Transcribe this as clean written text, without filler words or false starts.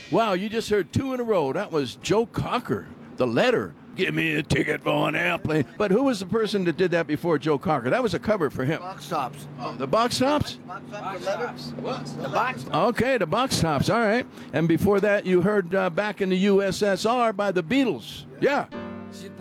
Wow, you just heard two in a row. That was Joe Cocker, The Letter. Give me a ticket for an airplane. But who was the person that did that before Joe Cocker? That was a cover for him. Box tops. The Box Tops? The letters. The box. Okay, the Box Tops. All right. And before that, you heard Back in the USSR by the Beatles. Yeah.